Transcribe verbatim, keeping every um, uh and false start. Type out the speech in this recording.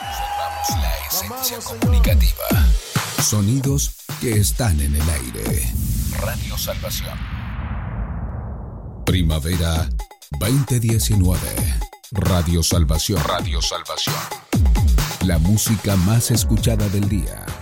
Conservamos la esencia comunicativa. Sonidos que están en el aire. Radio Salvación. Primavera veinte diecinueve. Radio Salvación. Radio Salvación. La música más escuchada del día.